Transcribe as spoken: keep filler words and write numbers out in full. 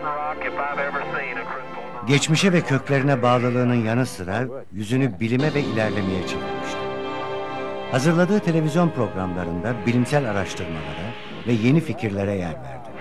Geçmişe ve köklerine bağlılığının yanı sıra yüzünü bilime ve ilerlemeye çevirmişti. Hazırladığı televizyon programlarında bilimsel araştırmalara ve yeni fikirlere yer verdi.